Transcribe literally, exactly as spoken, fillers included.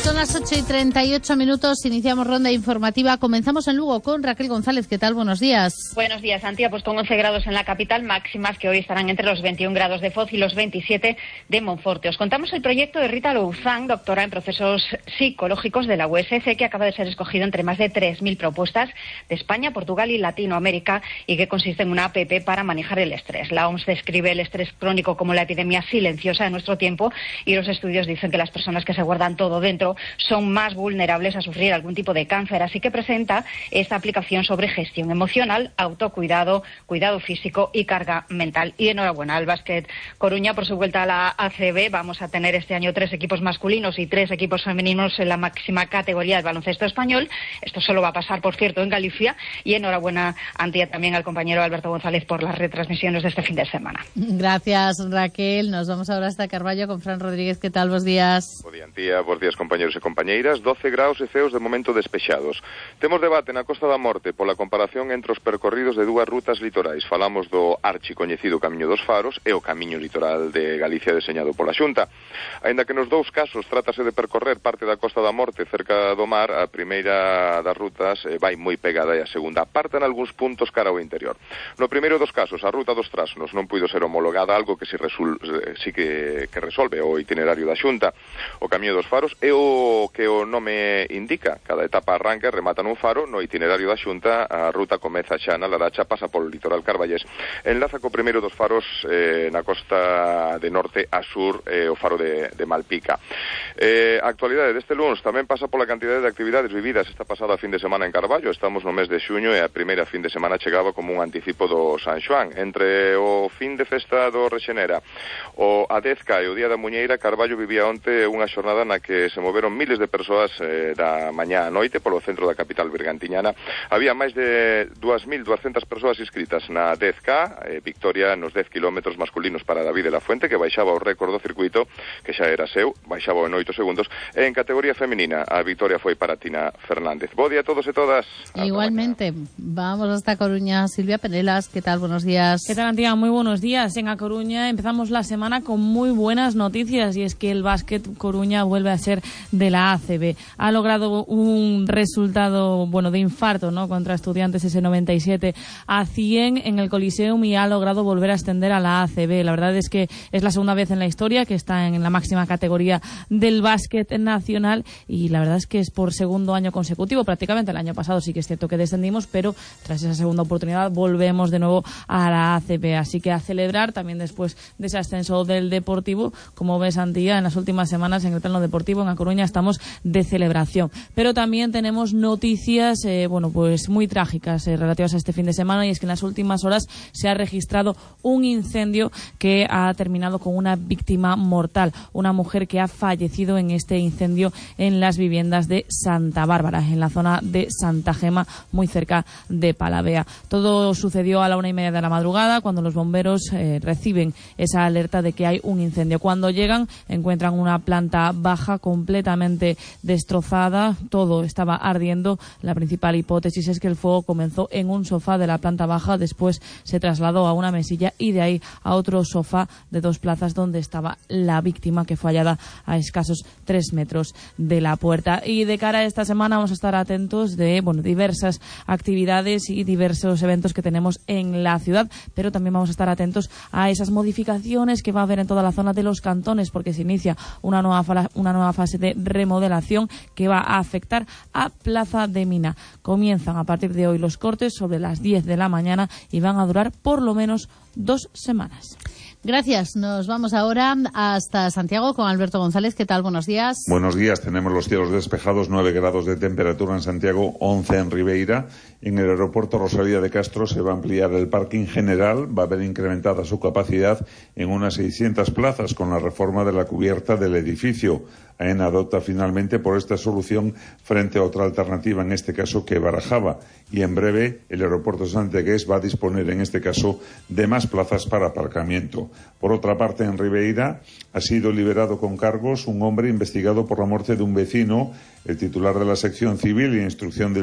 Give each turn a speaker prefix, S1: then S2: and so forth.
S1: Son las ocho y treinta y ocho minutos, iniciamos ronda informativa. Comenzamos en Lugo con Raquel González. ¿Qué tal? Buenos días.
S2: Buenos días, Antía. Pues con once grados en la capital, máximas que hoy estarán entre los veintiún grados de Foz y los veintisiete de Monforte. Os contamos el proyecto de Rita Louzán, doctora en procesos psicológicos de la U S C, que acaba de ser escogido entre más de tres mil propuestas de España, Portugal y Latinoamérica, y que consiste en una app para manejar el estrés. La O M S describe el estrés crónico como la epidemia silenciosa de nuestro tiempo, y los estudios dicen que las personas que se guardan todo dentro son más vulnerables a sufrir algún tipo de cáncer. Así que presenta esta aplicación sobre gestión emocional, autocuidado, cuidado físico y carga mental. Y enhorabuena al Básquet Coruña por su vuelta a la A C B. Vamos a tener este año tres equipos masculinos y tres equipos femeninos en la máxima categoría del baloncesto español. Esto solo va a pasar, por cierto, en Galicia. Y enhorabuena, Antía, también al compañero Alberto González por las retransmisiones de este fin de semana.
S1: Gracias, Raquel. Nos vamos ahora hasta Carballo con Fran Rodríguez. ¿Qué tal? Buenos días.
S3: Bo día, Antía. Bos días, compañeros e compañeiras. doce graus e ceos de momento despexados. Temos debate na Costa da Morte pola comparación entre os percorridos de dúas rutas litorais. Falamos do archicoñecido Camiño dos Faros e o Camiño Litoral de Galicia deseñado pola Xunta. Aínda que nos dous casos trátase de percorrer parte da Costa da Morte cerca do mar, a primeira das rutas eh, vai moi pegada e a segunda aparta en algúns puntos cara ao interior. No primeiro dos casos, a ruta dos Trasnos non puido ser homologada, algo que si, resul, eh, si que, que resolve o itinerario da Xunta. O Camiño dos Faros é o que o nome indica. Cada etapa arranca e remata nun faro. No itinerario da Xunta, a ruta comeza xa na Laracha, pasa polo litoral carballés, enlaza co primeiro dos faros eh, na costa de norte a sur, eh, o faro de, de Malpica. Eh, a actualidade deste luns tamén pasa pola cantidade de actividades vividas esta pasada fin de semana en Carballo. Estamos no mes de xuño e a primeira fin de semana chegaba como un anticipo do San Xoán. Entre o fin de festa do Rexenera, o a Dezca e o Día da Muñeira, Carballo vivía onte unha xornada na que se moveron miles de persoas eh, da mañá a noite polo centro da capital bergantiñana. Había máis de dúas mil duascentas persoas inscritas na dez K, eh, victoria nos dez kilómetros masculinos para David de la Fuente, que baixaba o récord do circuito, que xa era seu, baixaba en oito segundos, e en categoría femenina a victoria foi para Tina Fernández. Bo día a todos e todas.
S1: Igualmente, vamos hasta Coruña. Silvia Penelas, ¿qué tal? Buenos días.
S4: ¿Qué tal, Antía? Muy buenos días. En A Coruña empezamos la semana con muy buenas noticias, y es que el Básquet Coruña vuelve a ser de la A C B. Ha logrado un resultado, bueno, de infarto, ¿no?, contra Estudiantes, ese noventa y siete a cien en el Coliseum, y ha logrado volver a ascender a la A C B. La verdad es que es la segunda vez en la historia que está en la máxima categoría del básquet nacional, y la verdad es que es por segundo año consecutivo. Prácticamente el año pasado sí que es cierto que descendimos, pero tras esa segunda oportunidad volvemos de nuevo a la A C B. Así que a celebrar también después de ese ascenso del Deportivo. Como ves, Antía, en las últimas semanas en el plano deportivo en A Coruña estamos de celebración. Pero también tenemos noticias, eh, bueno, pues muy trágicas eh, relativas a este fin de semana, y es que en las últimas horas se ha registrado un incendio que ha terminado con una víctima mortal, una mujer que ha fallecido en este incendio en las viviendas de Santa Bárbara, en la zona de Santa Gema, muy cerca de Palavea. Todo sucedió a la una y media de la madrugada, cuando los bomberos eh, reciben esa alerta de que hay un incendio. Cuando llegan, encuentran una planta baja completamente destrozada, todo estaba ardiendo. La principal hipótesis es que el fuego comenzó en un sofá de la planta baja, después se trasladó a una mesilla y de ahí a otro sofá de dos plazas donde estaba la víctima, que fue hallada a escasos tres metros de la puerta. Y de cara a esta semana vamos a estar atentos de, bueno, diversas actividades y diversos eventos que tenemos en la ciudad, pero también vamos a estar atentos a esas modificaciones que va a haber en toda la zona de los cantones, porque se inicia una nueva, fa- una nueva fase de remodelación que va a afectar a Plaza de Mina. Comienzan a partir de hoy los cortes sobre las diez de la mañana y van a durar por lo menos dos semanas.
S1: Gracias. Nos vamos ahora hasta Santiago con Alberto González. ¿Qué tal? Buenos días.
S5: Buenos días. Tenemos los cielos despejados, nueve grados de temperatura en Santiago, once en Ribeira. En el aeropuerto Rosalía de Castro se va a ampliar el parking general, va a haber incrementada su capacidad en unas seiscientas plazas con la reforma de la cubierta del edificio. AENA adopta finalmente por esta solución frente a otra alternativa, en este caso que barajaba, y en breve el aeropuerto santiagués va a disponer en este caso de más plazas para aparcamiento. Por otra parte, en Ribeira ha sido liberado con cargos un hombre investigado por la muerte de un vecino. El titular de la sección civil e instrucción del